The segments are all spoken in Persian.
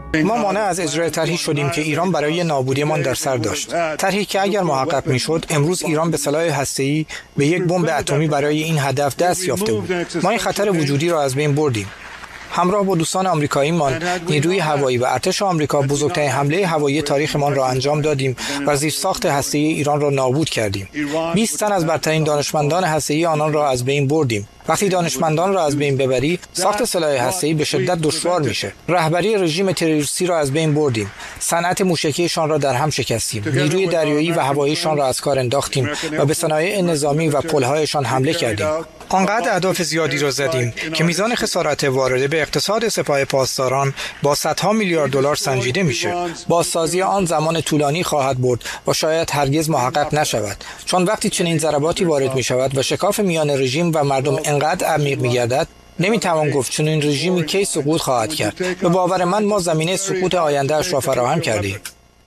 ما مانع از اجرای طرحی شدیم که ایران برای نابودیمان در سر داشت. طرحی که اگر محقق میشد، امروز ایران به سلاح هسته‌ای به یک بمب اتمی برای این هدف دست یافته بود. ما این خطر وجودی را از بین بردیم. همراه با دوستان آمریکاییمان، نیروی هوایی و ارتش آمریکا بزرگترین حمله هوایی تاریخمان را انجام دادیم و زیرساخت هسته‌ای ایران را نابود کردیم. 20 تن از برترین دانشمندان هسته‌ای آنان را از بین بردیم. وقتی دانشمندان را از بین ببری، ساخت سلاح هسته‌ای به شدت دشوار میشه. رهبری رژیم تروریستی را از بین بردیم. صنعت موشکیشان را در هم شکستیم. نیروی دریایی و هواییشان را از کار انداختیم و به صنایع نظامی و پل‌هایشان حمله کردیم. آنقدر اهداف زیادی را زدیم که میزان خسارت وارده به اقتصاد سپاه پاسداران با صدها میلیارد دلار سنجیده میشه. بازسازی آن زمان طولانی خواهد برد و شاید هرگز محقق نشود، چون وقتی چنین ضرباتی وارد میشود و شکاف میان رژیم و مردم انقدر عمیق میگردد، نمیتوان گفت چنین رژیمی کی سقوط خواهد کرد. به باور من ما زمینه سقوط آینده‌اش را فراهم کردیم.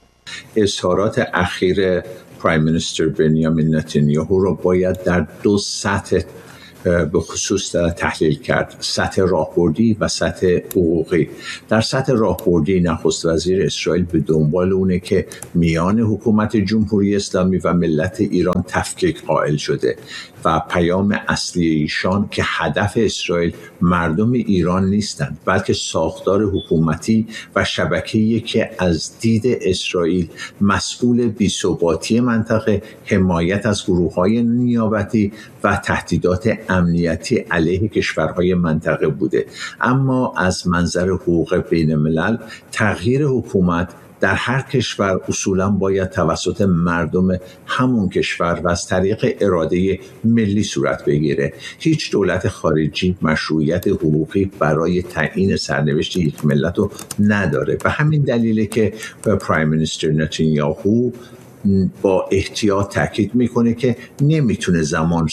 اظهارات اخیر پرایم مینیستر بنیامین نتانیاهو را باید در دو سطح به خصوص تحلیل کرد: سطح راهبردی و سطح حقوقی. در سطح راهبردی نخست وزیر اسرائیل به دنبال اونه که میان حکومت جمهوری اسلامی و ملت ایران تفکیک قائل شده و پیام اصلی ایشان که هدف اسرائیل مردم ایران نیستند، بلکه ساختار حکومتی و شبکه‌ای که از دید اسرائیل مسئول بی‌ثباتی منطقه، حمایت از گروه‌های نیابتی و تهدیدات امنیتی علیه کشورهای منطقه بوده. اما از منظر حقوق بین الملل، تغییر حکومت در هر کشور اصولاً باید توسط مردم همون کشور و از طریق اراده ملی صورت بگیره. هیچ دولت خارجی مشروعیت حقوقی برای تعیین سرنوشت یک ملت رو نداره. به همین دلیله که پرایم مینیستر نتانیاهو با احتیاط تاکید میکنه که نمیتونه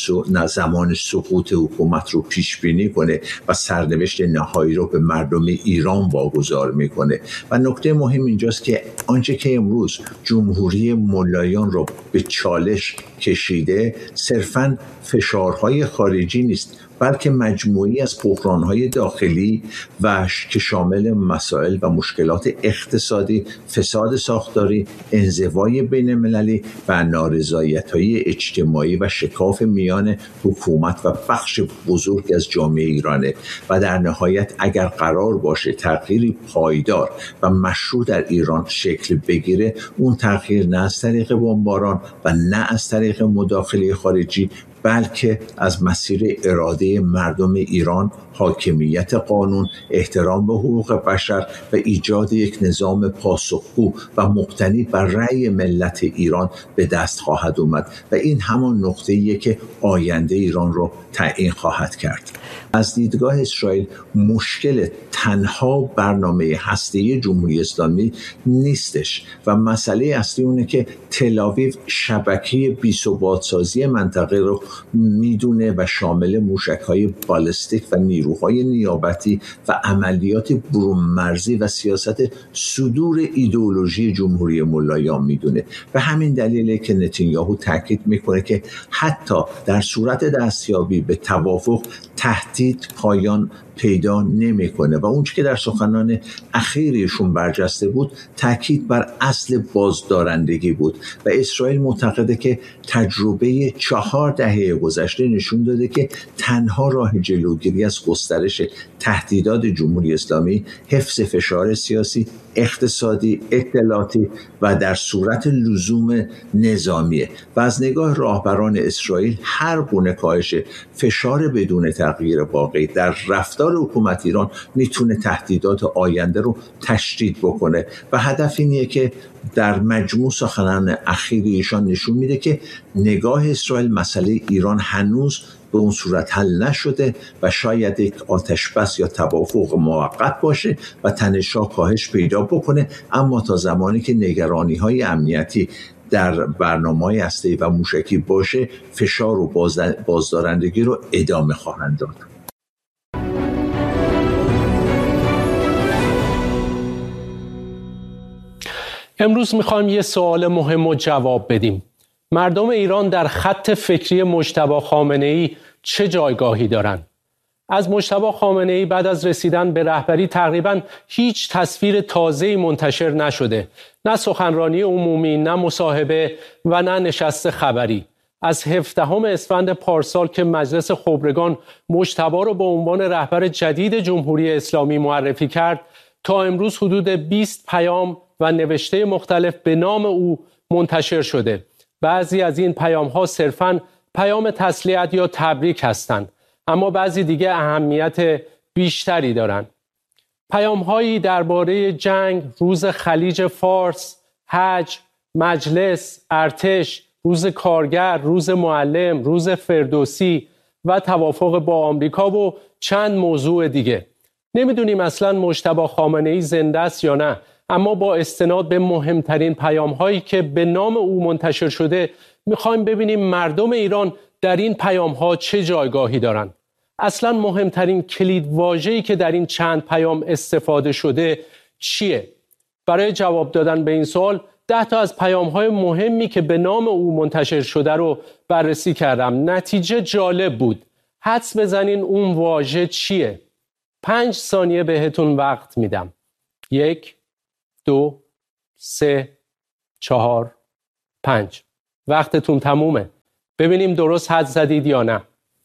زمان سقوط حکومت رو پیش بینی کنه و سرنوشت نهایی رو به مردم ایران واگذار میکنه. و نکته مهم اینجاست که آنچه که امروز جمهوری ملایان رو به چالش کشیده صرفاً فشارهای خارجی نیست، بلکه مجموعی از بحران‌های داخلی و که شامل مسائل و مشکلات اقتصادی، فساد ساختاری، انزوای بین‌المللی و نارضایت‌های اجتماعی و شکاف میان حکومت و بخش بزرگ از جامعه ایرانه. و در نهایت اگر قرار باشه تغییری پایدار و مشروع در ایران شکل بگیره، اون تغییر نه از طریق بمباران و نه از طریق مداخله خارجی، بلکه از مسیر اراده مردم ایران، حاکمیت قانون، احترام به حقوق بشر و ایجاد یک نظام پاسخگو و مبتنی بر رأی ملت ایران به دست خواهد اومد و این همان نقطه‌ایه که آینده ایران رو تعیین خواهد کرد. از دیدگاه اسرائیل مشکل تنها برنامه هسته‌ای جمهوری اسلامی نیستش و مسئله اصلی اونه که تل‌آویو شبکه بی‌ثبات‌سازی منطقه رو میدونه و شامل موشک‌های بالستیک و نیروهای نیابتی و عملیات برون مرزی و سیاست صدور ایدئولوژی جمهوری ملایان میدونه. به همین دلیله که نتانیاهو تاکید میکنه که حتی در صورت دستیابی به توافق تهدید پایان پیدا نمیکنه و اونچه که در سخنان اخیرشون برجسته بود تاکید بر اصل بازدارندگی بود و اسرائیل معتقده که تجربه 4 دهه گذشته نشون داده که تنها راه جلوگیری از گسترش تهدیدات جمهوری اسلامی حفظ فشار سیاسی، اقتصادی، اطلاعاتی و در صورت لزوم نظامیه و از نگاه راهبران اسرائیل هر گونه کاهش فشار بدون تغییر واقعی در رفتار حکومت ایران میتونه تهدیدات آینده رو تشدید بکنه و هدف اینه که در مجموع سخنان اخیر ایشان نشون میده که نگاه اسرائیل مسئله ایران هنوز به اون صورت حل نشده و شاید یک آتشبس یا توافق موقت باشه و تنش‌ها کاهش پیدا بکنه، اما تا زمانی که نگرانی‌های امنیتی در برنامه‌های هسته‌ای و موشکی باشه، فشار و بازدارندگی رو ادامه خواهند داد. امروز میخوایم یه سوال مهم رو جواب بدیم. مردم ایران در خط فکری مجتبی خامنه‌ای چه جایگاهی دارن؟ از مجتبی خامنه‌ای بعد از رسیدن به رهبری تقریباً هیچ تصویر تازه‌ای منتشر نشده. نه سخنرانی عمومی، نه مصاحبه و نه نشست خبری. از 17 اسفند پارسال که مجلس خبرگان مجتبی را به عنوان رهبر جدید جمهوری اسلامی معرفی کرد تا امروز حدود 20 پیام و نوشته مختلف به نام او منتشر شده. بعضی از این پیام‌ها صرفاً پیام تسلیت یا تبریک هستند، اما بعضی دیگه اهمیت بیشتری دارند. پیام‌هایی درباره جنگ، روز خلیج فارس، حج، مجلس، ارتش، روز کارگر، روز معلم، روز فردوسی و توافق با آمریکا و چند موضوع دیگه. نمیدونیم اصلاً مجتبی خامنه‌ای زنده است یا نه، اما با استناد به مهمترین پیام‌هایی که به نام او منتشر شده می‌خوایم ببینیم مردم ایران در این پیام‌ها چه جایگاهی دارند. اصلاً مهمترین کلیدواژه‌ای که در این چند پیام استفاده شده چیه؟ برای جواب دادن به این سوال 10 تا از پیام‌های مهمی که به نام او منتشر شده رو بررسی کردم. نتیجه جالب بود. حدس بزنین اون واژه چیه؟ 5 ثانیه بهتون وقت میدم. 1 2 3 4 5. وقتتون تمومه. ببینیم درست حد زدید یا نه.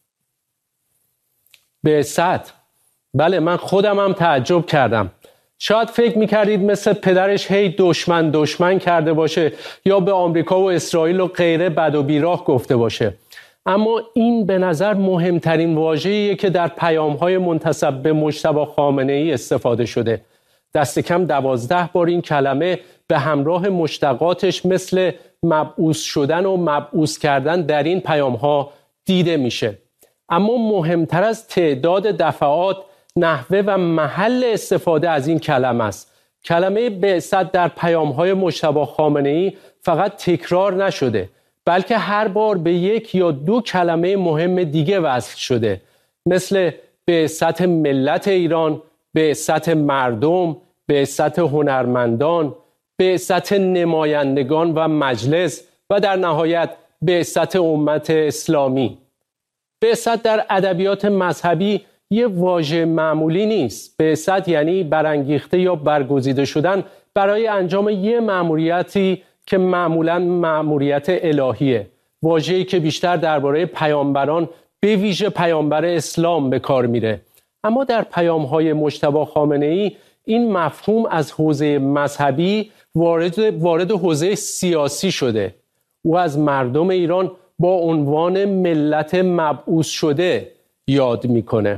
بعثت. بله، من خودم هم تعجب کردم. شاید فکر میکردید مثل پدرش هی دشمن کرده باشه یا به آمریکا و اسرائیل و غیره بد و بیراه گفته باشه. اما این به نظر مهمترین واژه‌ایه که در پیام‌های منتسب به مجتبی خامنه‌ای استفاده شده. دست کم 12 بار این کلمه به همراه مشتقاتش مثل مبعوث شدن و مبعوث کردن در این پیام‌ها دیده میشه. اما مهمتر از تعداد دفعات، نحوه و محل استفاده از این کلمه است. کلمه بعثت در پیام‌های مجتبی خامنه‌ای فقط تکرار نشده، بلکه هر بار به 1 یا 2 کلمه مهم دیگه وصل شده، مثل بعثت ملت ایران، بعثت مردم، بعثت هنرمندان، بعثت نمایندگان و مجلس و در نهایت بعثت امت اسلامی. بعثت در ادبیات مذهبی یه واژه معمولی نیست. بعثت یعنی برانگیخته یا برگزیده شدن برای انجام یه مأموریتی که معمولاً مأموریت الهیه. واژه‌ای که بیشتر درباره پیامبران، به ویژه پیامبر اسلام به کار میره. اما در پیام‌های مجتبی خامنه‌ای این مفهوم از حوزه مذهبی وارد حوزه سیاسی شده. او از مردم ایران با عنوان ملت مبعوث شده یاد میکنه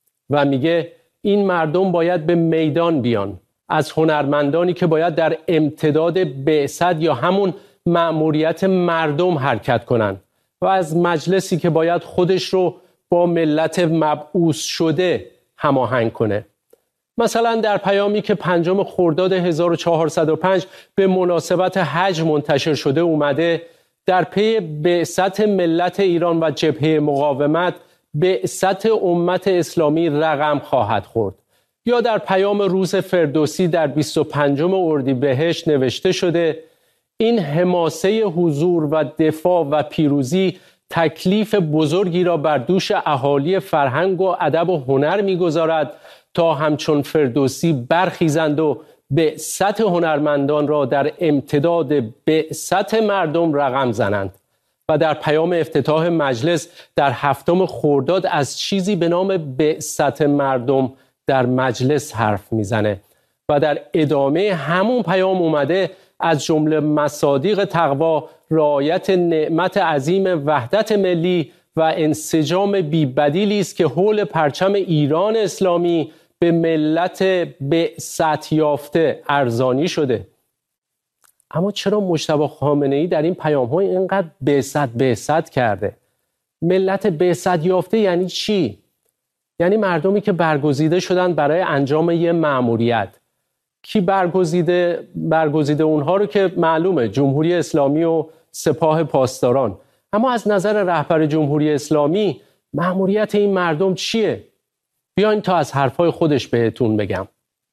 و میگه این مردم باید به میدان بیان، از هنرمندانی که باید در امتداد بعثت یا همون مأموریت مردم حرکت کنن و از مجلسی که باید خودش رو با ملت مبعوث شده هماهنگ کنه. مثلا در پیامی که 5 خرداد 1405 به مناسبت حج منتشر شده اومده، در پی بعثت ملت ایران و جبهه مقاومت بعثت امت اسلامی رقم خواهد خورد. یا در پیام روز فردوسی در 25 اردیبهشت نوشته شده این حماسه حضور و دفاع و پیروزی تکلیف بزرگی را بر دوش اهالی فرهنگ و ادب و هنر می‌گذارد تا همچون فردوسی برخیزند و بعثت هنرمندان را در امتداد بعثت مردم رقم زنند. و در پیام افتتاح مجلس در 7 خرداد از چیزی به نام بعثت مردم در مجلس حرف میزنه و در ادامه همون پیام اومده از جمله مصادیق تقوا رعایت نعمت عظیم وحدت ملی و انسجام بی‌بدیلی است که حول پرچم ایران اسلامی به ملت بعثت یافته ارزانی شده. اما چرا مجتبی خامنه‌ای در این پیام‌ها اینقدر بعثت کرده؟ ملت بعثت یافته یعنی چی؟ یعنی مردمی که برگزیده شدن برای انجام یه مأموریت. کی برگزیده اونها رو که معلومه، جمهوری اسلامی و سپاه پاسداران. اما از نظر رهبر جمهوری اسلامی مأموریت این مردم چیه؟ بیاین تا از حرفای خودش بهتون بگم.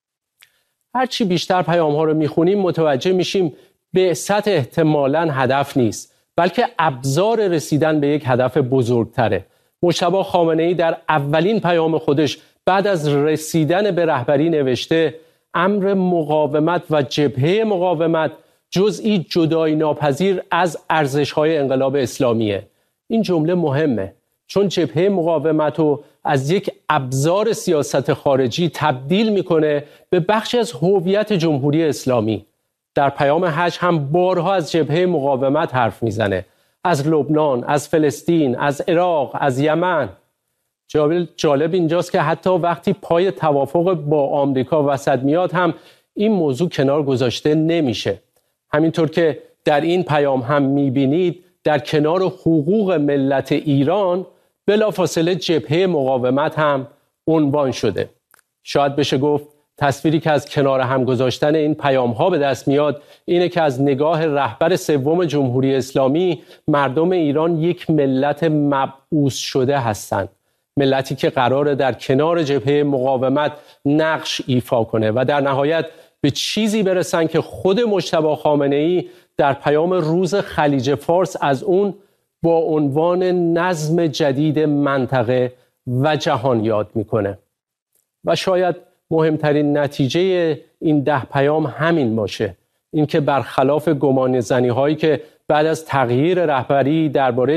هرچی بیشتر پیام‌ها رو میخونیم متوجه میشیم بعثت احتمالاً هدف نیست، بلکه ابزار رسیدن به یک هدف بزرگتره. مجتبی خامنه‌ای در اولین پیام خودش بعد از رسیدن به رهبری نوشته امر مقاومت و جبهه مقاومت جزئی جدایی ناپذیر از ارزش‌های انقلاب اسلامیه. این جمله مهمه چون جبهه مقاومت رو از یک ابزار سیاست خارجی تبدیل میکنه به بخشی از هویت جمهوری اسلامی. در پیام حج هم بارها از جبهه مقاومت حرف میزنه، از لبنان، از فلسطین، از عراق، از یمن. جالب اینجاست که حتی وقتی پای توافق با آمریکا وسط میاد هم این موضوع کنار گذاشته نمیشه. همینطور که در این پیام هم میبینید در کنار حقوق ملت ایران بلافاصله جبهه مقاومت هم عنوان شده. شاید بشه گفت تصویری که از کنار هم گذاشتن این پیام ها به دست میاد اینه که از نگاه رهبر سوم جمهوری اسلامی مردم ایران یک ملت مبعوث شده هستند. ملتی که قراره در کنار جبهه مقاومت نقش ایفا کنه و در نهایت به چیزی برسن که خود مجتبی خامنه‌ای در پیام روز خلیج فارس از اون با عنوان نظم جدید منطقه و جهان یاد میکنه. و شاید مهمترین نتیجه این 10 پیام همین باشه، اینکه برخلاف گمان زنی هایی که بعد از تغییر رهبری درباره